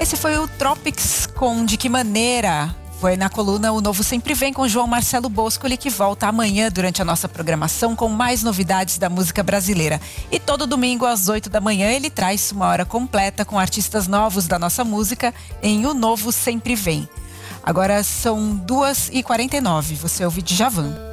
Esse foi o Tropics com De Que Maneira. Foi na coluna O Novo Sempre Vem com João Marcelo Boscoli, que volta amanhã durante a nossa programação com mais novidades da música brasileira. E todo domingo às 8 da manhã ele traz uma hora completa com artistas novos da nossa música em O Novo Sempre Vem. Agora são 2h49, você ouve Djavan.